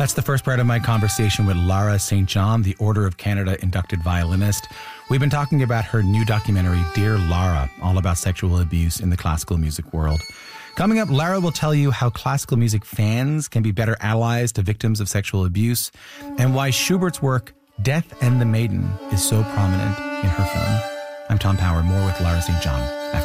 That's the first part of my conversation with Lara St. John, the Order of Canada inducted violinist. We've been talking about her new documentary, Dear Lara, all about sexual abuse in the classical music world. Coming up, Lara will tell you how classical music fans can be better allies to victims of sexual abuse and why Schubert's work, Death and the Maiden, is so prominent in her film. I'm Tom Power. More with Lara St. John.